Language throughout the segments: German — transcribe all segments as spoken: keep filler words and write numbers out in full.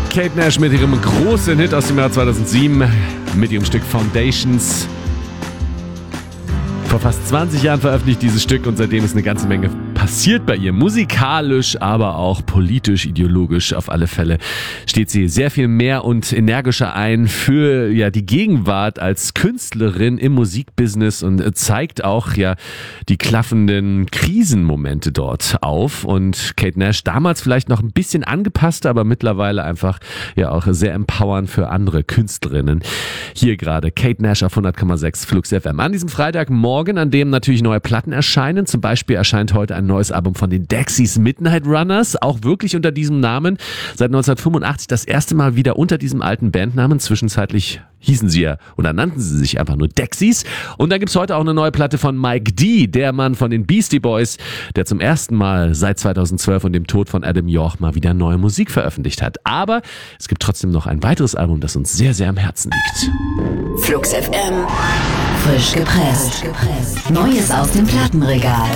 Kate Nash mit ihrem großen Hit aus dem Jahr zweitausendsieben, mit ihrem Stück Foundations. Vor fast zwanzig Jahren veröffentlicht dieses Stück und seitdem ist eine ganze Menge passiert bei ihr. Musikalisch, aber auch politisch, ideologisch. Auf alle Fälle steht sie sehr viel mehr und energischer ein für ja die Gegenwart als Künstlerin im Musikbusiness und zeigt auch ja die klaffenden Krisenmomente dort auf. Und Kate Nash damals vielleicht noch ein bisschen angepasst, aber mittlerweile einfach ja auch sehr empowernd für andere Künstlerinnen. Hier gerade Kate Nash auf hundert Komma sechs Flux F M. An diesem Freitagmorgen, an dem natürlich neue Platten erscheinen. Zum Beispiel erscheint heute ein neues Album von den Dexys, Midnight Runners, auch wirklich unter diesem Namen. Seit neunzehnhundertfünfundachtzig das erste Mal wieder unter diesem alten Bandnamen. Zwischenzeitlich hießen sie ja oder nannten sie sich einfach nur Dexys. Und dann gibt's heute auch eine neue Platte von Mike D., der Mann von den Beastie Boys, der zum ersten Mal seit zweitausendzwölf und dem Tod von Adam York mal wieder neue Musik veröffentlicht hat. Aber es gibt trotzdem noch ein weiteres Album, das uns sehr, sehr am Herzen liegt. Flux F M. Frisch gepresst. Neues aus dem Plattenregal.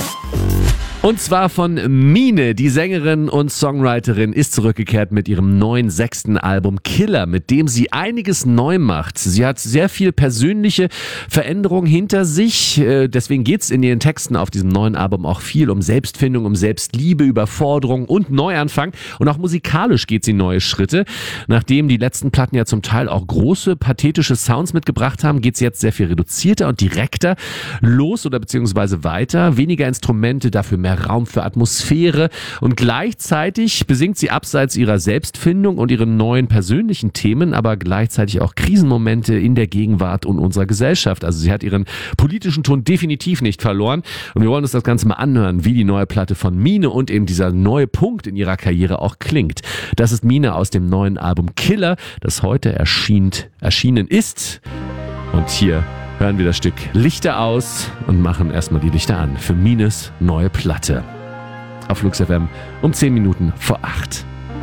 Und zwar von Mine, die Sängerin und Songwriterin, ist zurückgekehrt mit ihrem neuen sechsten Album Killer, mit dem sie einiges neu macht. Sie hat sehr viel persönliche Veränderung hinter sich, deswegen geht's in ihren Texten auf diesem neuen Album auch viel um Selbstfindung, um Selbstliebe, Überforderung und Neuanfang. Und auch musikalisch geht sie neue Schritte. Nachdem die letzten Platten ja zum Teil auch große, pathetische Sounds mitgebracht haben, geht's jetzt sehr viel reduzierter und direkter los oder beziehungsweise weiter. Weniger Instrumente, dafür mehr Raum für Atmosphäre und gleichzeitig besingt sie abseits ihrer Selbstfindung und ihren neuen persönlichen Themen, aber gleichzeitig auch Krisenmomente in der Gegenwart und unserer Gesellschaft. Also sie hat ihren politischen Ton definitiv nicht verloren und wir wollen uns das Ganze mal anhören, wie die neue Platte von Mine und eben dieser neue Punkt in ihrer Karriere auch klingt. Das ist Mine aus dem neuen Album Killer, das heute erschien, erschienen ist. Und hier hören wir das Stück Lichter aus und machen erstmal die Lichter an für Mines neue Platte. Auf Flux F M um zehn Minuten vor acht.